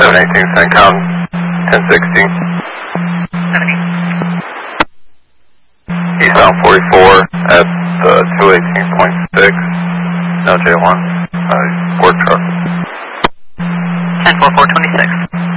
718, send count 1016. 70. Eastbound 44 at 218.6. No J1. Work truck. 104426.